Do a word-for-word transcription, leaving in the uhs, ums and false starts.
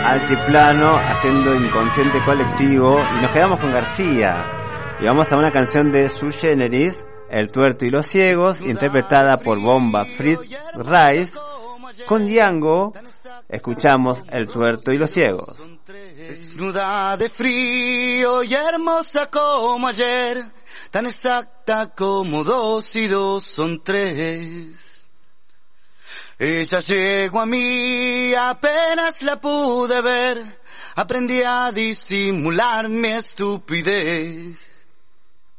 Altiplano haciendo Inconsciente Colectivo y nos quedamos con García y vamos a una canción de Sui Generis, El Tuerto y los Ciegos, interpretada por Bomba Fritz Rice. Con Django escuchamos El Tuerto y los Ciegos. Desnuda de frío y hermosa como ayer, tan exacta como dos y dos son tres. Ella llegó a mí, apenas la pude ver, aprendí a disimular mi estupidez.